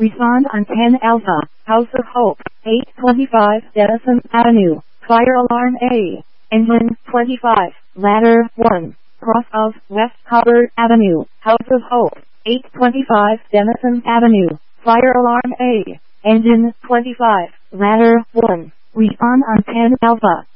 Respond on 10 Alpha, House of Hope, 825 Denison Avenue, Fire Alarm A. Engine 25, Ladder 1, cross of West Hubbard Avenue, House of Hope, 825 Denison Avenue, Fire Alarm A. Engine 25, Ladder 1, respond on 10 Alpha.